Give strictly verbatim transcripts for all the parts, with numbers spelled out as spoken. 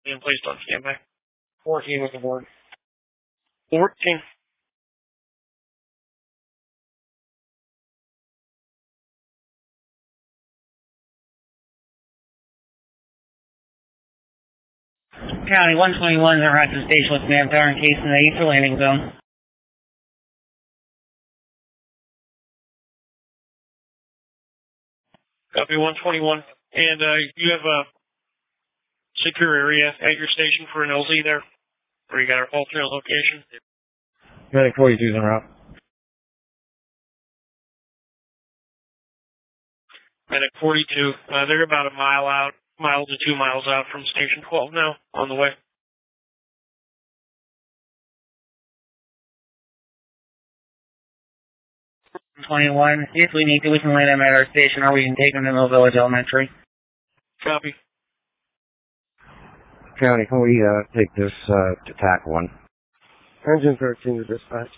being placed on standby. fourteen with the board. fourteen. County one twenty-one, they're at the station with manpower in case in the eighth for landing zone. Copy one twenty-one. And uh, you have a secure area at your station for an L Z there? Or you got an alternate location? Medic forty-two is en route. Medic forty-two. Uh, they're about a mile out, mile to two miles out from Station twelve now, on the way. twenty-one. If we need to, we can land them at our station, or we can take them to Mill Village Elementary. Copy. County, can we uh, take this uh, to T A C one? Engine thirteen to dispatch.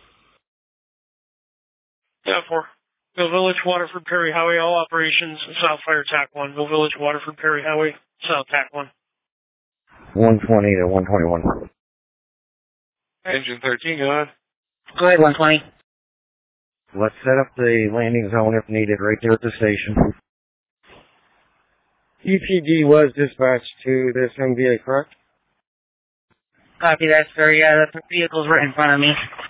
Yeah, four. Mill Village, Waterford, Perry Highway, all operations, South Fire T A C one. Mill Village, Waterford, Perry Highway, South T A C one. one twenty to one twenty-one. Engine thirteen, go ahead. Go ahead, one twenty. Let's set up the landing zone if needed right there at the station. E P D was dispatched to this M V A, correct? Copy that, sir. Yeah, the vehicle's right in front of me.